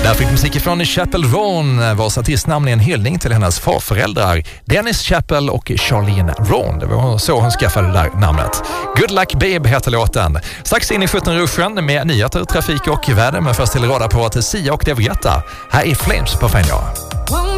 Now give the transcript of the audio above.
Där fick musik från Chapel Roan, vars artistnamn är en hyllning till hennes farföräldrar Dennis Chapel och Charlene Roan. Det var så hon skaffade det där namnet. Good Luck Babe heter låten. Strax in i 17-ruschen med nyheter, trafik och väder, men först till råda på att Sia och Dev Guetta. Här är Flames på Fenja.